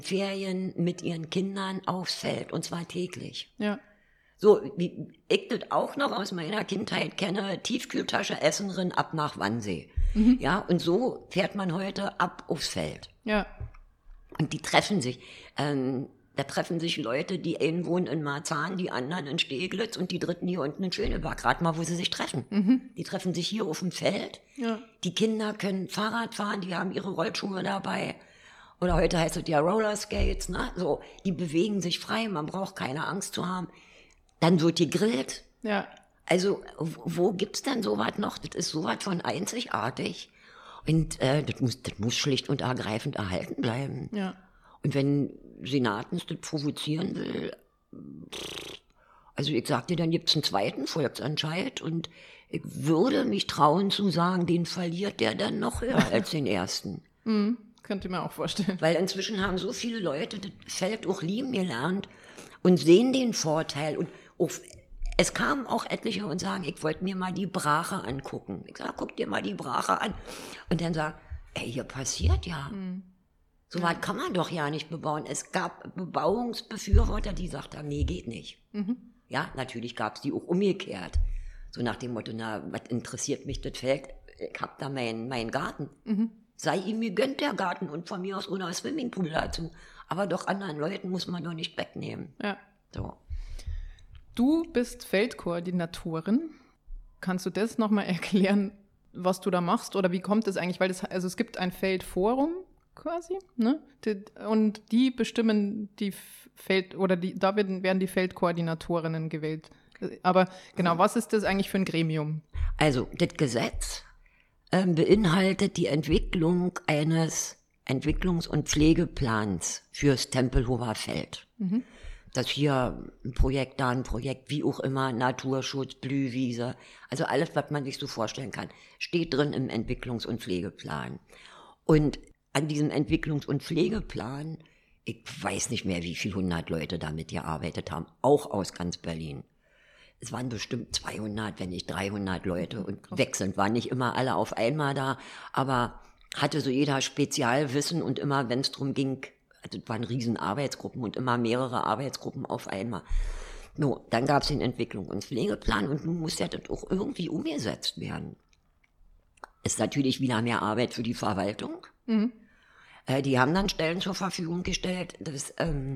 Ferien mit ihren Kindern aufs Feld, und zwar täglich. Ja. So, wie ich das auch noch aus meiner Kindheit kenne, Tiefkühltasche essen drin, ab nach Wannsee. Ja, und so fährt man heute ab aufs Feld. Ja. Und die treffen sich. Da treffen sich Leute, die einen wohnen in Marzahn, die anderen in Steglitz und die dritten hier unten in Schöneberg. Gerade mal, wo sie sich treffen. Die treffen sich hier auf dem Feld. Ja. Die Kinder können Fahrrad fahren, die haben ihre Rollschuhe dabei. Oder heute heißt es ja Rollerskates, ne? So, die bewegen sich frei, man braucht keine Angst zu haben. Dann wird gegrillt. Ja. Also, wo gibt's denn sowas noch? Das ist sowas von einzigartig. Und das muss schlicht und ergreifend erhalten bleiben. Ja. Und wenn Senatens das provozieren will, also ich sag dir, dann gibt's einen zweiten Volksentscheid und ich würde mich trauen zu sagen, den verliert der dann noch höher als den ersten. Könnte ich mir auch vorstellen. Weil inzwischen haben so viele Leute das Feld auch lieben gelernt und sehen den Vorteil. Und auch, es kamen auch etliche und sagen, ich wollte mir mal die Brache angucken. Ich sag, guck dir mal die Brache an. Und dann sagen, ey, hier passiert ja. So weit kann man doch ja nicht bebauen. Es gab Bebauungsbefürworter, die sagten, nee, geht nicht. Ja, natürlich gab es die auch umgekehrt. So nach dem Motto, na, was interessiert mich das Feld? Ich hab da meinen Garten. Sei ihm gegönnt, der Garten, und von mir aus ohne Swimmingpool dazu. Aber doch anderen Leuten muss man doch nicht wegnehmen. Ja. So. Du bist Feldkoordinatorin. Kannst du das nochmal erklären, was du da machst? Oder wie kommt es eigentlich? Weil also es gibt ein Feldforum quasi, ne? Und die bestimmen die da werden die Feldkoordinatorinnen gewählt. Aber genau, was ist das eigentlich für ein Gremium? Also, das Gesetz beinhaltet die Entwicklung eines Entwicklungs- und Pflegeplans fürs Tempelhofer Feld. Das hier ein Projekt, da ein Projekt, wie auch immer, Naturschutz, Blühwiese, also alles, was man sich so vorstellen kann, steht drin im Entwicklungs- und Pflegeplan. Und an diesem Entwicklungs- und Pflegeplan, ich weiß nicht mehr, wie viele 100 Leute damit gearbeitet haben, auch aus ganz Berlin. Es waren bestimmt 200, wenn nicht 300 Leute, und wechselnd waren nicht immer alle auf einmal da, aber hatte so jeder Spezialwissen, und immer, wenn es darum ging, also es waren riesen Arbeitsgruppen und immer mehrere Arbeitsgruppen auf einmal. No, dann gab es den Entwicklungs- und Pflegeplan, und nun muss ja das auch irgendwie umgesetzt werden. Ist natürlich wieder mehr Arbeit für die Verwaltung. Die haben dann Stellen zur Verfügung gestellt. Das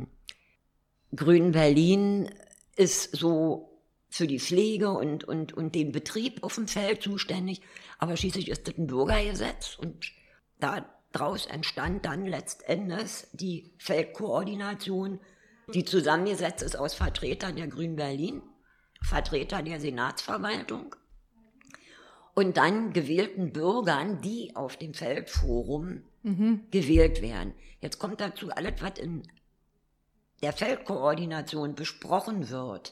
Grün Berlin ist so für die Pflege und den Betrieb auf dem Feld zuständig. Aber schließlich ist das ein Bürgergesetz, und daraus entstand dann letztendlich die Feldkoordination, die zusammengesetzt ist aus Vertretern der Grün Berlin, Vertretern der Senatsverwaltung und dann gewählten Bürgern, die auf dem Feldforum gewählt werden. Jetzt kommt dazu alles, was in der Feldkoordination besprochen wird,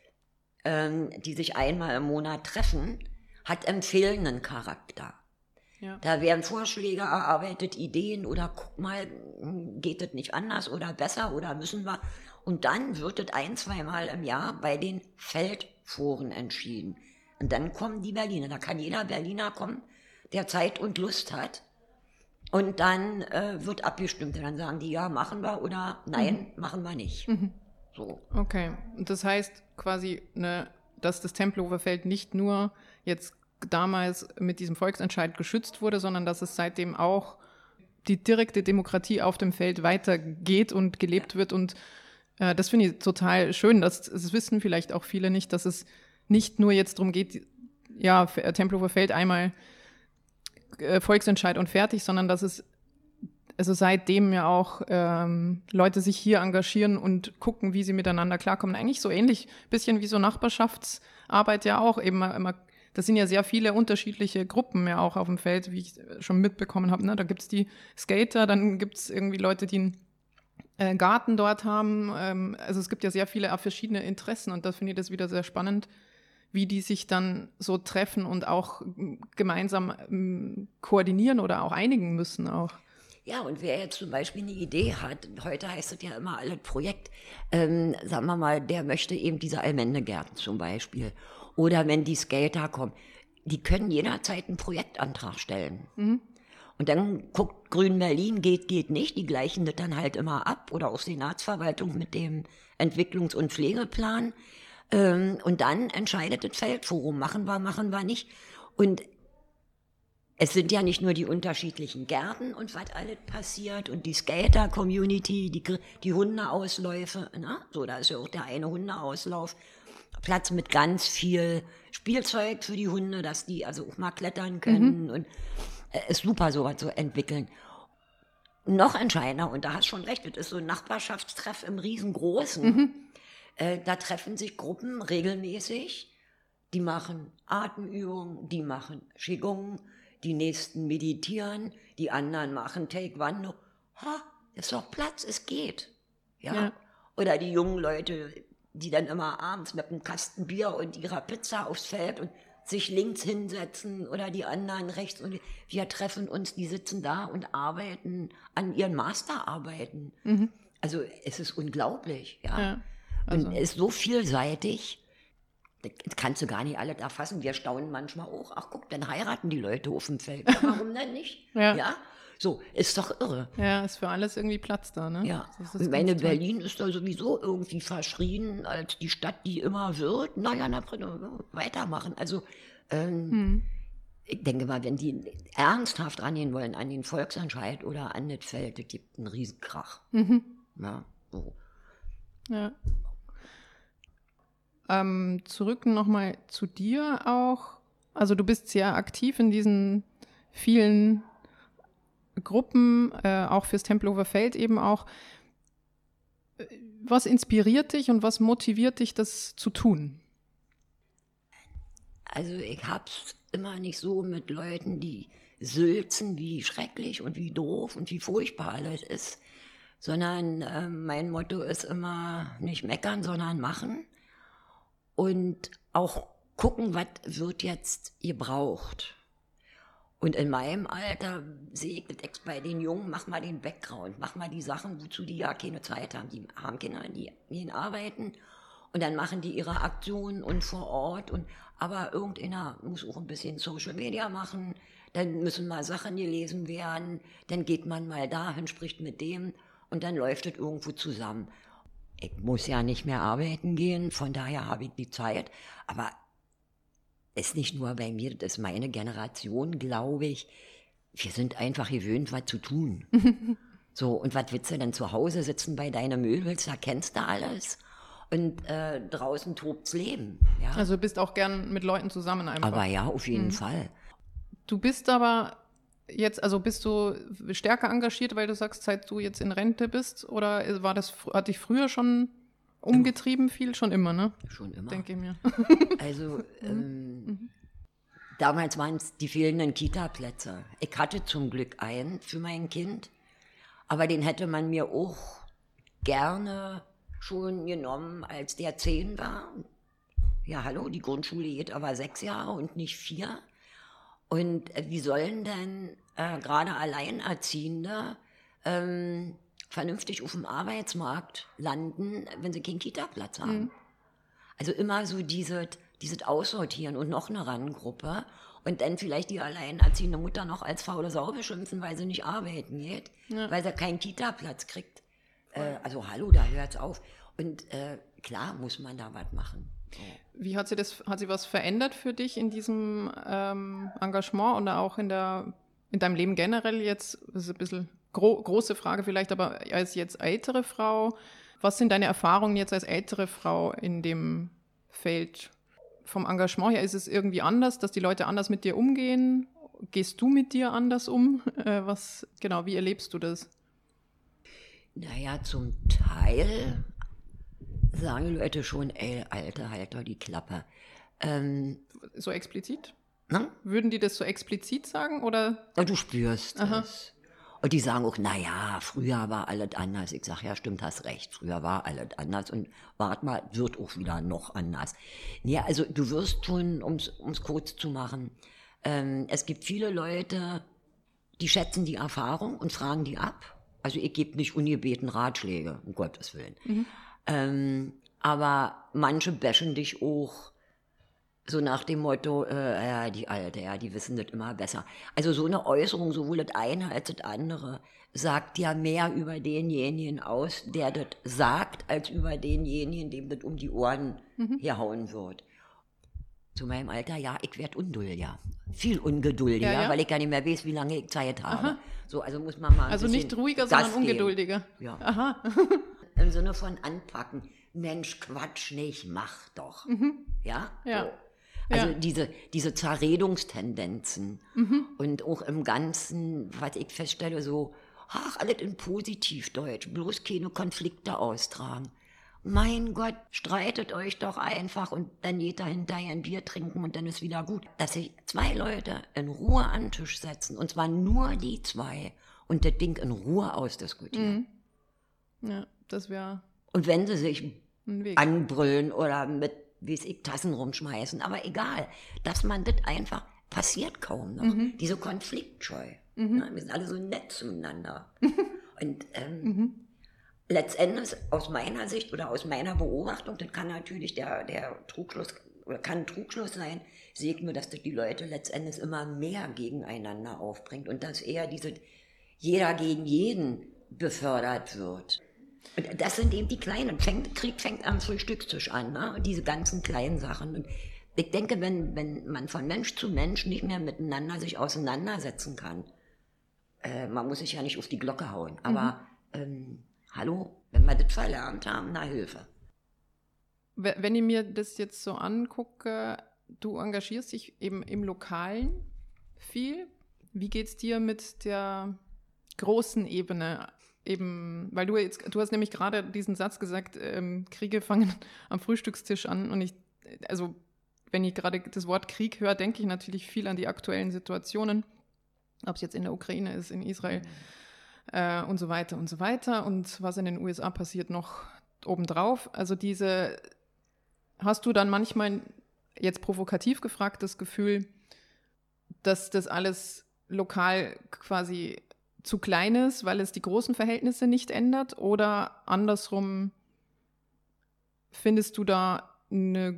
die sich einmal im Monat treffen, hat empfehlenden Charakter. Ja. Da werden Vorschläge erarbeitet, Ideen, oder guck mal, geht das nicht anders oder besser oder müssen wir. Und dann wird es 1-2 Mal im Jahr bei den Feldforen entschieden. Und dann kommen die Berliner. Da kann jeder Berliner kommen, der Zeit und Lust hat. Und dann wird abgestimmt. Und dann sagen die, ja, machen wir, oder nein, machen wir nicht. So. Okay, und das heißt quasi, ne, dass das Tempelhofer Feld nicht nur jetzt damals mit diesem Volksentscheid geschützt wurde, sondern dass es seitdem auch die direkte Demokratie auf dem Feld weitergeht und gelebt wird. Und das finde ich total schön. Das wissen vielleicht auch viele nicht, dass es nicht nur jetzt darum geht, ja, Tempelhofer Feld einmal Volksentscheid und fertig, sondern dass es also seitdem ja auch Leute sich hier engagieren und gucken, wie sie miteinander klarkommen. Eigentlich so ähnlich, bisschen wie so Nachbarschaftsarbeit ja auch eben immer. Das sind ja sehr viele unterschiedliche Gruppen ja auch auf dem Feld, wie ich schon mitbekommen habe. Ne? Da gibt's die Skater, dann gibt's irgendwie Leute, die einen Garten dort haben. Also es gibt ja sehr viele verschiedene Interessen, und das finde ich das wieder sehr spannend, wie die sich dann so treffen und auch gemeinsam koordinieren oder auch einigen müssen auch. Ja, und wer jetzt zum Beispiel eine Idee hat, heute heißt es ja immer alles Projekt, sagen wir mal, der möchte eben diese Allmendegärten zum Beispiel. Oder wenn die Skater kommen, die können jederzeit einen Projektantrag stellen. Und dann guckt Grün Berlin, geht nicht, die gleichen das dann halt immer ab oder auch Senatsverwaltung mit dem Entwicklungs- und Pflegeplan. Und dann entscheidet das Feldforum, machen wir nicht. Und es sind ja nicht nur die unterschiedlichen Gärten und was alles passiert und die Skater-Community, die Hundeausläufe, na? So, da ist ja auch der eine Hundeauslauf, Platz mit ganz viel Spielzeug für die Hunde, dass die also auch mal klettern können und ist super, sowas zu entwickeln. Noch entscheidender, und da hast du schon recht, das ist so ein Nachbarschaftstreff im Riesengroßen, da treffen sich Gruppen regelmäßig, die machen Atemübungen, die machen Qigong, die nächsten meditieren, die anderen machen Taekwondo. Ist doch Platz, es geht. Ja? Oder die jungen Leute, die dann immer abends mit einem Kasten Bier und ihrer Pizza aufs Feld und sich links hinsetzen oder die anderen rechts. Und wir treffen uns, die sitzen da und arbeiten an ihren Masterarbeiten. Also es ist unglaublich. Ja? Also. Und es ist so vielseitig. Das kannst du gar nicht alle erfassen. Wir staunen manchmal auch. Ach guck, dann heiraten die Leute auf dem Feld. Ja, warum denn nicht? Ja? So, ist doch irre. Ja, ist für alles irgendwie Platz da, ne? Ja, ich meine, Berlin ist da sowieso irgendwie verschrien als die Stadt, die immer wird. Naja, weitermachen. Also, ich denke mal, wenn die ernsthaft rangehen wollen an den Volksentscheid oder an das Feld, das gibt einen Riesenkrach. Ja, so. Ja. Zurück nochmal zu dir auch. Also du bist sehr aktiv in diesen vielen Gruppen, auch fürs Tempelhofer Feld eben auch. Was inspiriert dich und was motiviert dich, das zu tun? Also ich hab's immer nicht so mit Leuten, die sülzen, wie schrecklich und wie doof und wie furchtbar alles ist, sondern mein Motto ist immer nicht meckern, sondern machen. Und auch gucken, was wird jetzt gebraucht. Und in meinem Alter sehe ich das bei den Jungen, mach mal den Background, mach mal die Sachen, wozu die ja keine Zeit haben. Die haben Kinder, die gehen arbeiten und dann machen die ihre Aktionen und vor Ort. Aber irgendeiner muss auch ein bisschen Social Media machen, dann müssen mal Sachen gelesen werden, dann geht man mal dahin, spricht mit dem und dann läuft es irgendwo zusammen. Ich muss ja nicht mehr arbeiten gehen, von daher habe ich die Zeit. Aber es ist nicht nur bei mir, das ist meine Generation, glaube ich. Wir sind einfach gewöhnt, was zu tun. So, und was willst du denn zu Hause sitzen bei deinen Möbels, da kennst du alles. Und draußen tobt's Leben. Ja? Also du bist auch gern mit Leuten zusammen einfach. Aber ja, auf jeden Fall. Du bist aber jetzt, also bist du stärker engagiert, weil du sagst, seit du jetzt in Rente bist? Oder hat dich früher schon umgetrieben viel? Schon immer, ne? Schon immer. Denke ich mir. Also, damals waren es die fehlenden Kita-Plätze. Ich hatte zum Glück einen für mein Kind, aber den hätte man mir auch gerne schon genommen, als der 10 war. Ja, hallo, die Grundschule geht aber 6 Jahre und nicht 4. Und wie sollen denn gerade Alleinerziehende vernünftig auf dem Arbeitsmarkt landen, wenn sie keinen Kita-Platz haben? Also immer so dieses Aussortieren und noch eine Randgruppe und dann vielleicht die alleinerziehende Mutter noch als faule Sau beschimpfen, weil sie nicht arbeiten geht, weil sie keinen Kita-Platz kriegt. Also hallo, da hört's auf. Und klar muss man da was machen. So. Wie hat sie was verändert für dich in diesem Engagement und auch in deinem Leben generell jetzt? Das ist ein bisschen große Frage vielleicht, aber als jetzt ältere Frau, was sind deine Erfahrungen jetzt als ältere Frau in dem Feld vom Engagement her? Ist es irgendwie anders, dass die Leute anders mit dir umgehen? Gehst du mit dir anders um? Wie erlebst du das? Naja, zum Teil sagen die Leute schon, ey, Alter, halt doch die Klappe. So explizit? Na? Würden die das so explizit sagen, oder? Ja, du spürst es. Und die sagen auch, naja, früher war alles anders. Ich sage, ja, stimmt, hast recht, früher war alles anders und wart mal, wird auch wieder noch anders. Ja, also du wirst schon, um's kurz zu machen, es gibt viele Leute, die schätzen die Erfahrung und fragen die ab. Also ich gebe nicht ungebeten Ratschläge, um Gottes Willen. Aber manche bashen dich auch So nach dem Motto, ja, die Alte, ja, die wissen das immer besser. Also so eine Äußerung, sowohl das eine als das andere, sagt ja mehr über denjenigen aus, der das sagt, als über denjenigen, dem das um die Ohren herhauen wird. Zu meinem Alter, ja, ich werde ungeduldiger. Viel ungeduldiger, weil ich gar nicht mehr weiß, wie lange ich Zeit habe. Aha. So, also muss man mal also nicht ruhiger, sondern ungeduldiger. Ja. Aha. Im Sinne von anpacken. Mensch, Quatsch nicht, mach doch. Ja? Ja. So. Also diese Zerredungstendenzen und auch im Ganzen, was ich feststelle, so, ach, alles in Positivdeutsch, bloß keine Konflikte austragen. Mein Gott, streitet euch doch einfach und dann geht da hinterher ein Bier trinken und dann ist wieder gut. Dass sich 2 Leute in Ruhe an den Tisch setzen, und zwar nur die 2, und das Ding in Ruhe ausdiskutieren. Ja, das wäre. Und wenn sie sich ein Weg anbrüllen oder mit, wie es ich, Tassen rumschmeißen, aber egal, dass man das einfach, passiert kaum noch. Diese Konfliktscheu. Ne, wir sind alle so nett zueinander. Und letztendlich aus meiner Sicht oder aus meiner Beobachtung, das kann natürlich der Trugschluss oder kann ein Trugschluss sein, sehe ich nur, dass das die Leute letztendlich immer mehr gegeneinander aufbringt und dass eher diese jeder gegen jeden befördert wird. Und das sind eben die kleinen. Krieg fängt am Frühstückstisch an, ne? Und diese ganzen kleinen Sachen. Und ich denke, wenn man von Mensch zu Mensch nicht mehr miteinander sich auseinandersetzen kann, man muss sich ja nicht auf die Glocke hauen, aber hallo, wenn wir das verlernt haben, na Hilfe. Wenn ich mir das jetzt so angucke, du engagierst dich eben im Lokalen viel. Wie geht's dir mit der großen Ebene? Eben, weil du hast nämlich gerade diesen Satz gesagt, Kriege fangen am Frühstückstisch an. Und wenn ich gerade das Wort Krieg höre, denke ich natürlich viel an die aktuellen Situationen, ob es jetzt in der Ukraine ist, in Israel und so weiter und so weiter. Und was in den USA passiert noch obendrauf. Also hast du dann manchmal, jetzt provokativ gefragt, das Gefühl, dass das alles lokal quasi zu klein ist, weil es die großen Verhältnisse nicht ändert? Oder andersrum, findest du da eine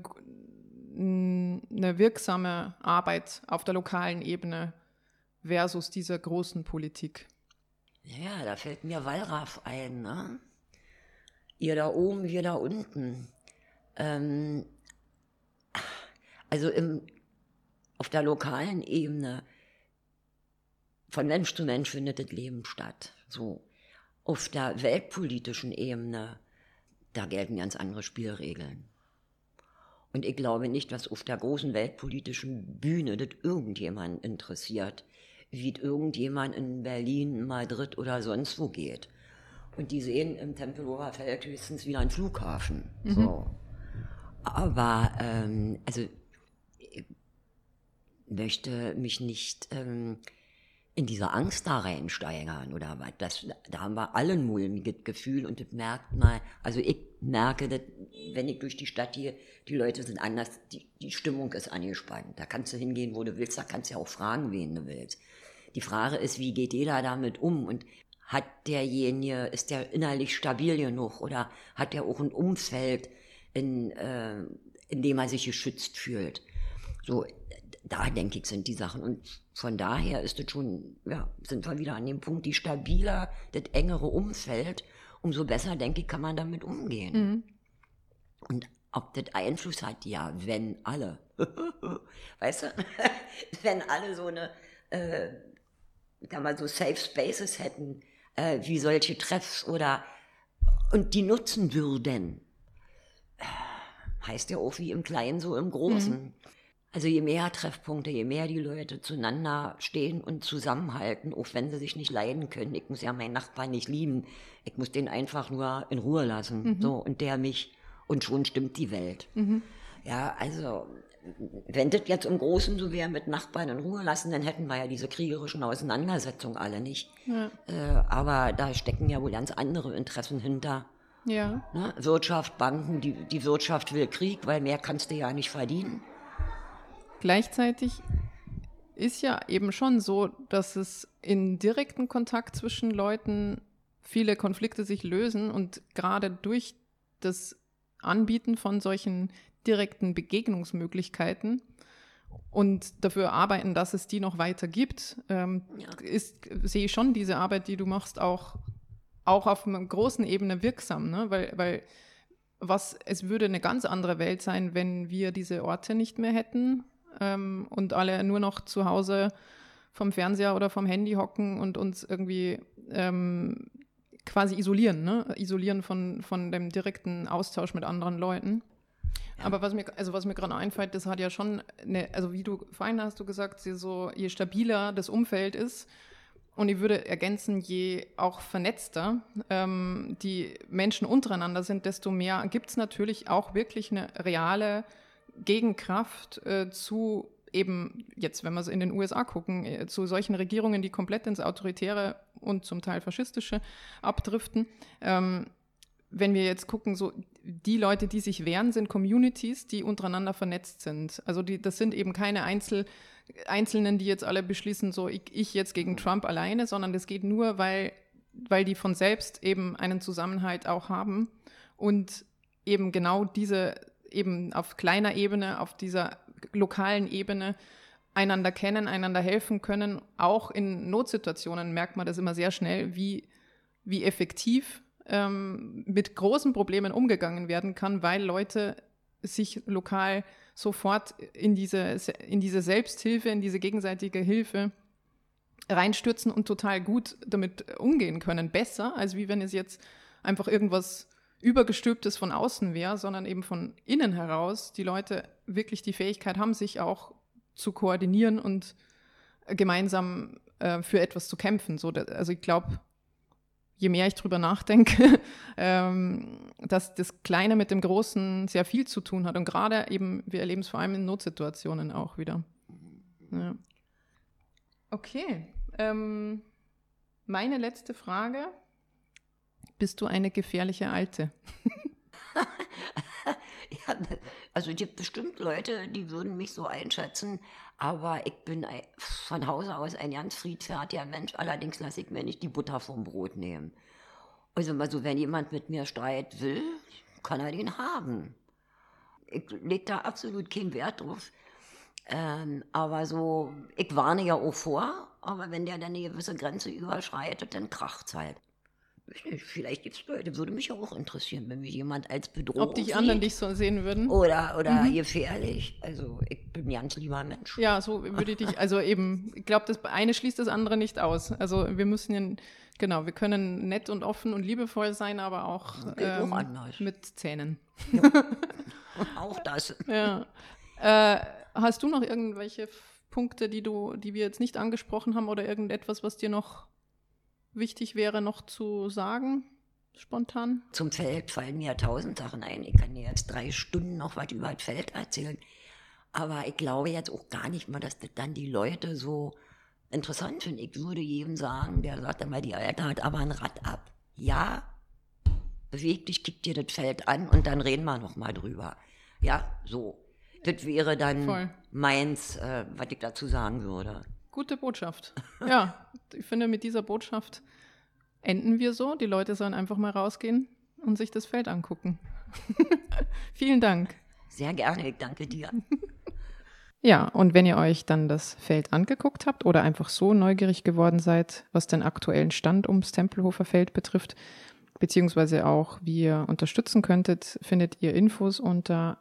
wirksame Arbeit auf der lokalen Ebene versus dieser großen Politik? Ja, da fällt mir Wallraff ein, ne? Ihr da oben, wir da unten. Also auf der lokalen Ebene, von Mensch zu Mensch findet das Leben statt. So. Auf der weltpolitischen Ebene, da gelten ganz andere Spielregeln. Und ich glaube nicht, dass auf der großen weltpolitischen Bühne das irgendjemand interessiert, wie es irgendjemand in Berlin, Madrid oder sonst wo geht. Und die sehen im Tempelhofer Feld höchstens wieder einen Flughafen. So. Aber also ich möchte mich nicht in diese Angst da reinsteigern oder was. Da haben wir alle ein mulmiges Gefühl und das merkt man. Also ich merke das, wenn ich durch die Stadt gehe, die Leute sind anders, die Stimmung ist angespannt. Da kannst du hingehen, wo du willst, da kannst du ja auch fragen, wen du willst. Die Frage ist, wie geht jeder damit um und ist der innerlich stabil genug oder hat der auch ein Umfeld, in dem er sich geschützt fühlt. So, da denke ich, sind die Sachen. Und von daher ist es schon, ja, sind wir wieder an dem Punkt, je stabiler das engere Umfeld, umso besser, denke ich, kann man damit umgehen. Und ob das Einfluss hat, ja, wenn alle. Weißt du? Wenn alle so eine, kann man so Safe Spaces hätten, wie solche Treffs und die nutzen würden. Heißt ja auch wie im Kleinen, so im Großen. Also je mehr Treffpunkte, je mehr die Leute zueinander stehen und zusammenhalten, auch wenn sie sich nicht leiden können. Ich muss ja meinen Nachbarn nicht lieben. Ich muss den einfach nur in Ruhe lassen. So, und der mich. Und schon stimmt die Welt. Ja, also, wenn das jetzt im Großen so wäre, mit Nachbarn in Ruhe lassen, dann hätten wir ja diese kriegerischen Auseinandersetzungen alle nicht. Ja. Aber da stecken ja wohl ganz andere Interessen hinter. Ja. Ne? Wirtschaft, Banken, die Wirtschaft will Krieg, weil mehr kannst du ja nicht verdienen. Gleichzeitig ist ja eben schon so, dass es in direkten Kontakt zwischen Leuten viele Konflikte sich lösen und gerade durch das Anbieten von solchen direkten Begegnungsmöglichkeiten und dafür arbeiten, dass es die noch weiter gibt, sehe ich schon diese Arbeit, die du machst, auch auf einer großen Ebene wirksam, ne? Weil es würde eine ganz andere Welt sein, wenn wir diese Orte nicht mehr hätten und alle nur noch zu Hause vom Fernseher oder vom Handy hocken und uns irgendwie quasi isolieren, ne? Isolieren von dem direkten Austausch mit anderen Leuten. Ja. Aber was mir gerade einfällt, das hat ja schon also wie du vorhin hast du gesagt, je stabiler das Umfeld ist, und ich würde ergänzen, je auch vernetzter die Menschen untereinander sind, desto mehr gibt es natürlich auch wirklich eine reale Gegenkraft zu eben jetzt, wenn wir es in den USA gucken, zu solchen Regierungen, die komplett ins Autoritäre und zum Teil Faschistische abdriften. Wenn wir jetzt gucken, so die Leute, die sich wehren, sind Communities, die untereinander vernetzt sind. Also das sind eben keine Einzelnen, die jetzt alle beschließen, so ich jetzt gegen Trump alleine, sondern das geht nur, weil die von selbst eben einen Zusammenhalt auch haben und eben genau diese eben auf kleiner Ebene, auf dieser lokalen Ebene einander kennen, einander helfen können. Auch in Notsituationen merkt man das immer sehr schnell, wie effektiv mit großen Problemen umgegangen werden kann, weil Leute sich lokal sofort in diese Selbsthilfe, in diese gegenseitige Hilfe reinstürzen und total gut damit umgehen können. Besser, als wie wenn es jetzt einfach irgendwas Übergestülptes von außen wäre, sondern eben von innen heraus die Leute wirklich die Fähigkeit haben, sich auch zu koordinieren und gemeinsam für etwas zu kämpfen. Also ich glaube, je mehr ich drüber nachdenke, dass das Kleine mit dem Großen sehr viel zu tun hat. Und gerade eben, wir erleben es vor allem in Notsituationen auch wieder. Ja. Okay. Meine letzte Frage. Bist du eine gefährliche Alte? Ja, also es gibt bestimmt Leute, die würden mich so einschätzen, aber ich bin von Hause aus ein ganz friedfertiger Mensch, allerdings lasse ich mir nicht die Butter vom Brot nehmen. Also wenn jemand mit mir Streit will, kann er den haben. Ich lege da absolut keinen Wert drauf. Aber so, ich warne ja auch vor, aber wenn der dann eine gewisse Grenze überschreitet, dann kracht's halt. Vielleicht gibt es Leute, würde mich auch interessieren, wenn mich jemand als Bedrohung ob die anderen dich so sehen würden. Oder gefährlich. Also ich bin ein ganz lieber Mensch. Ja, so würde ich dich, also eben, ich glaube, das eine schließt das andere nicht aus. Also wir müssen ja, genau, wir können nett und offen und liebevoll sein, aber auch mit Zähnen. Ja. Auch das. Ja. Hast du noch irgendwelche Punkte, die wir jetzt nicht angesprochen haben oder irgendetwas, was dir noch wichtig wäre, noch zu sagen, spontan? Zum Feld fallen mir 1000 Sachen ein. Ich kann dir jetzt 3 Stunden noch was über das Feld erzählen. Aber ich glaube jetzt auch gar nicht mal, dass das dann die Leute so interessant finden. Ich würde jedem sagen, der sagt immer, die Alte hat aber ein Rad ab. Ja, beweg dich, kick dir das Feld an und dann reden wir noch mal drüber. Ja, so. Das wäre dann meins, was ich dazu sagen würde. Gute Botschaft. Ja, ich finde, mit dieser Botschaft enden wir so. Die Leute sollen einfach mal rausgehen und sich das Feld angucken. Vielen Dank. Sehr gerne, ich danke dir. Ja, und wenn ihr euch dann das Feld angeguckt habt oder einfach so neugierig geworden seid, was den aktuellen Stand ums Tempelhofer Feld betrifft, beziehungsweise auch, wie ihr unterstützen könntet, findet ihr Infos unter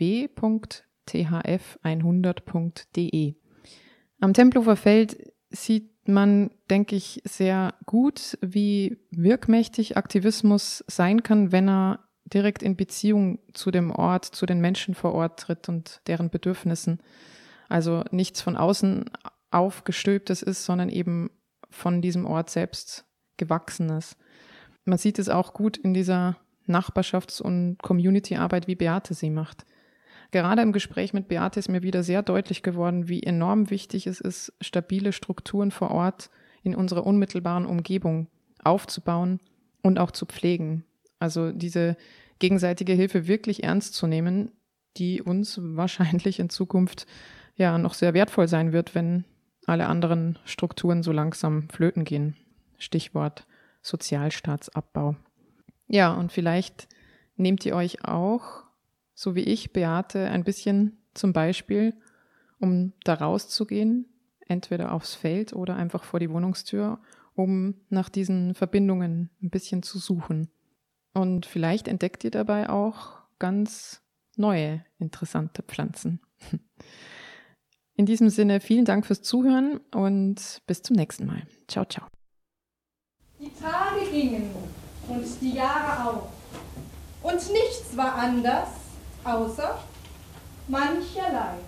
www.thf100.de. Am Tempelhofer Feld sieht man, denke ich, sehr gut, wie wirkmächtig Aktivismus sein kann, wenn er direkt in Beziehung zu dem Ort, zu den Menschen vor Ort tritt und deren Bedürfnissen. Also nichts von außen aufgestülptes ist, sondern eben von diesem Ort selbst gewachsenes. Man sieht es auch gut in dieser Nachbarschafts- und Community-Arbeit, wie Beate sie macht. Gerade im Gespräch mit Beate ist mir wieder sehr deutlich geworden, wie enorm wichtig es ist, stabile Strukturen vor Ort in unserer unmittelbaren Umgebung aufzubauen und auch zu pflegen. Also diese gegenseitige Hilfe wirklich ernst zu nehmen, die uns wahrscheinlich in Zukunft ja noch sehr wertvoll sein wird, wenn alle anderen Strukturen so langsam flöten gehen. Stichwort Sozialstaatsabbau. Ja, und vielleicht Nehmt ihr euch auch, so wie ich, Beate, ein bisschen zum Beispiel, um da rauszugehen, entweder aufs Feld oder einfach vor die Wohnungstür, um nach diesen Verbindungen ein bisschen zu suchen. Und vielleicht entdeckt ihr dabei auch ganz neue, interessante Pflanzen. In diesem Sinne, vielen Dank fürs Zuhören und bis zum nächsten Mal. Ciao, ciao. Die Tage gingen und die Jahre auch. Und nichts war anders, außer mancherlei.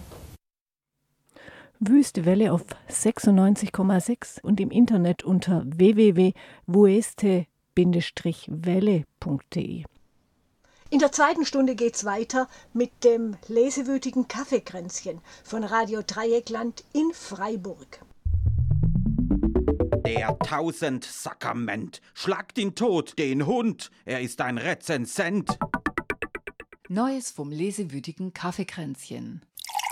Wüste Welle auf 96,6 und im Internet unter www.wueste-welle.de. In der zweiten Stunde geht's weiter mit dem lesewütigen Kaffeekränzchen von Radio Dreieckland in Freiburg. Der Tausendsakrament schlagt ihn tot, den Hund, er ist ein Rezensent. Neues vom lesewütigen Kaffeekränzchen.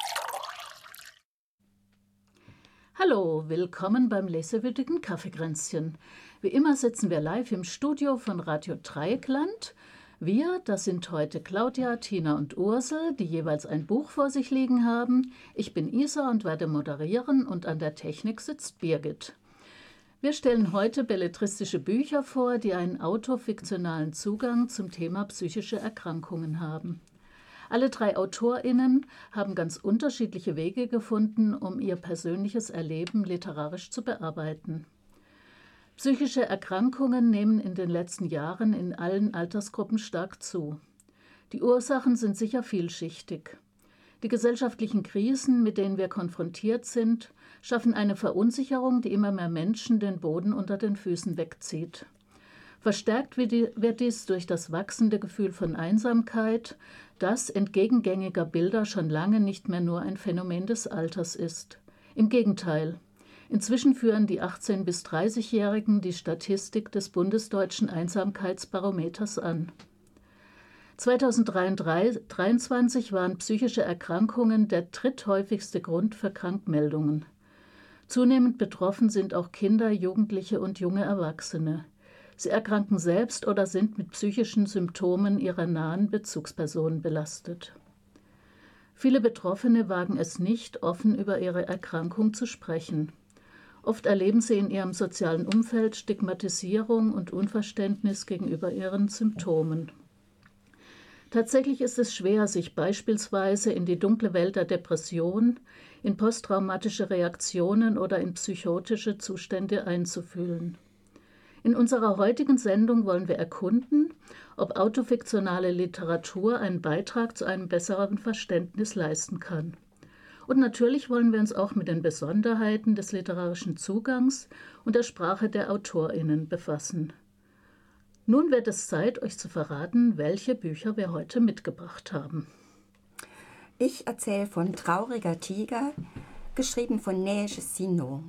Hallo, willkommen beim lesewütigen Kaffeekränzchen. Wie immer sitzen wir live im Studio von Radio Dreieckland. Wir, das sind heute Claudia, Tina und Ursel, die jeweils ein Buch vor sich liegen haben. Ich bin Isa und werde moderieren und an der Technik sitzt Birgit. Wir stellen heute belletristische Bücher vor, die einen autofiktionalen Zugang zum Thema psychische Erkrankungen haben. Alle 3 AutorInnen haben ganz unterschiedliche Wege gefunden, um ihr persönliches Erleben literarisch zu bearbeiten. Psychische Erkrankungen nehmen in den letzten Jahren in allen Altersgruppen stark zu. Die Ursachen sind sicher vielschichtig. Die gesellschaftlichen Krisen, mit denen wir konfrontiert sind, schaffen eine Verunsicherung, die immer mehr Menschen den Boden unter den Füßen wegzieht. Verstärkt wird dies durch das wachsende Gefühl von Einsamkeit, das entgegen gängiger Bilder schon lange nicht mehr nur ein Phänomen des Alters ist. Im Gegenteil. Inzwischen führen die 18- bis 30-Jährigen die Statistik des bundesdeutschen Einsamkeitsbarometers an. 2023 waren psychische Erkrankungen der dritthäufigste Grund für Krankmeldungen. Zunehmend betroffen sind auch Kinder, Jugendliche und junge Erwachsene. Sie erkranken selbst oder sind mit psychischen Symptomen ihrer nahen Bezugspersonen belastet. Viele Betroffene wagen es nicht, offen über ihre Erkrankung zu sprechen. Oft erleben sie in ihrem sozialen Umfeld Stigmatisierung und Unverständnis gegenüber ihren Symptomen. Tatsächlich ist es schwer, sich beispielsweise in die dunkle Welt der Depression, in posttraumatische Reaktionen oder in psychotische Zustände einzufühlen. In unserer heutigen Sendung wollen wir erkunden, ob autofiktionale Literatur einen Beitrag zu einem besseren Verständnis leisten kann. Und natürlich wollen wir uns auch mit den Besonderheiten des literarischen Zugangs und der Sprache der AutorInnen befassen. Nun wird es Zeit, euch zu verraten, welche Bücher wir heute mitgebracht haben. Ich erzähle von Trauriger Tiger, geschrieben von Neige Sino.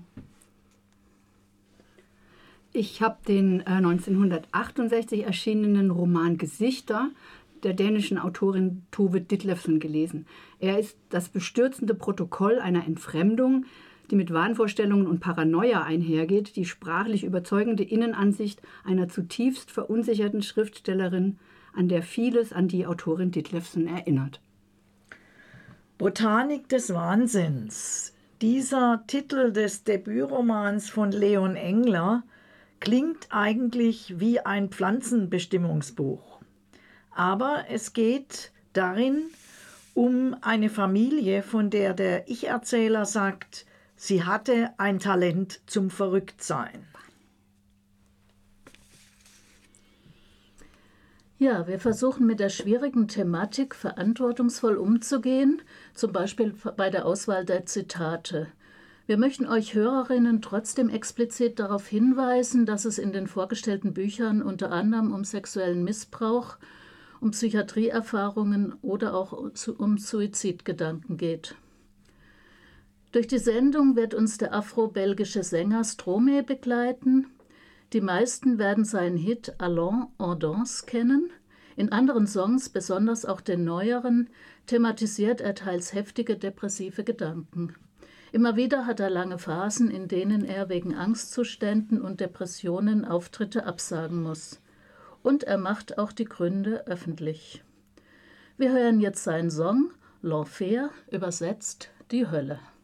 Ich habe den 1968 erschienenen Roman Gesichter der dänischen Autorin Tove Ditlevsen gelesen. Er ist das bestürzende Protokoll einer Entfremdung, die mit Wahnvorstellungen und Paranoia einhergeht, die sprachlich überzeugende Innenansicht einer zutiefst verunsicherten Schriftstellerin, an der vieles an die Autorin Ditlevsen erinnert. Botanik des Wahnsinns. Dieser Titel des Debütromans von Leon Engler klingt eigentlich wie ein Pflanzenbestimmungsbuch. Aber es geht darin um eine Familie, von der der Ich-Erzähler sagt, sie hatte ein Talent zum Verrücktsein. Ja, wir versuchen mit der schwierigen Thematik verantwortungsvoll umzugehen, zum Beispiel bei der Auswahl der Zitate. Wir möchten euch Hörerinnen trotzdem explizit darauf hinweisen, dass es in den vorgestellten Büchern unter anderem um sexuellen Missbrauch, um Psychiatrieerfahrungen oder auch um Suizidgedanken geht. Durch die Sendung wird uns der afro-belgische Sänger Stromae begleiten. Die meisten werden seinen Hit Allons en danse kennen. In anderen Songs, besonders auch den neueren, thematisiert er teils heftige depressive Gedanken. Immer wieder hat er lange Phasen, in denen er wegen Angstzuständen und Depressionen Auftritte absagen muss. Und er macht auch die Gründe öffentlich. Wir hören jetzt seinen Song L'Enfer, übersetzt die Hölle.